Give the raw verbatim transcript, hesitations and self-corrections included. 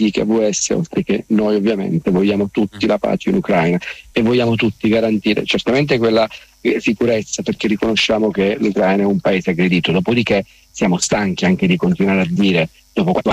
H V S, oltre che noi ovviamente vogliamo tutti la pace in Ucraina e vogliamo tutti garantire certamente quella eh, sicurezza, perché riconosciamo che l'Ucraina è un paese aggredito, dopodiché siamo stanchi anche di continuare a dire dopo